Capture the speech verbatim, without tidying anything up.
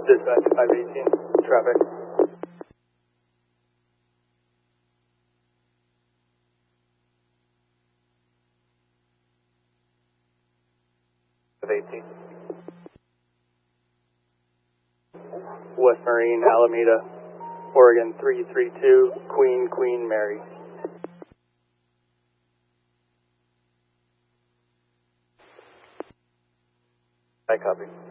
Dispatch five eighteen, traffic. five eighteen. West Marine, Alameda, Oregon three three two, Queen, Queen Mary. I copy.